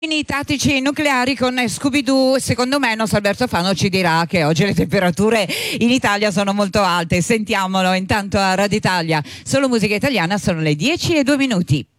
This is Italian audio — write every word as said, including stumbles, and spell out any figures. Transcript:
I tattici nucleari con Scooby-Doo. Secondo me il nostro Alberto Fano ci dirà che oggi le temperature in Italia sono molto alte. Sentiamolo intanto a Radio Italia. Solo musica italiana, sono le dieci e due minuti.